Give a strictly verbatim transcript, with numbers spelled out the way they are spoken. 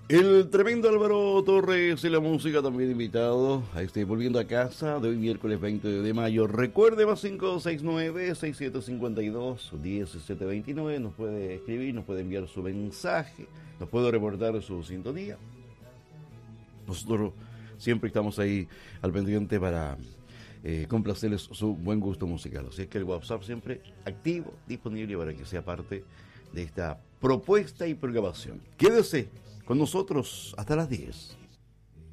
El tremendo Álvaro Torres y la música también invitado a este Volviendo a Casa de hoy miércoles veinte de mayo. Recuerde más cinco seis nueve, seis siete cinco dos, uno siete dos nueve. Nos puede escribir, nos puede enviar su mensaje, nos puede reportar su sintonía. Nosotros siempre estamos ahí al pendiente para eh, complacerles su buen gusto musical. Así es que el WhatsApp siempre activo, disponible para que sea parte de esta propuesta y programación. Quédese con nosotros hasta las diez.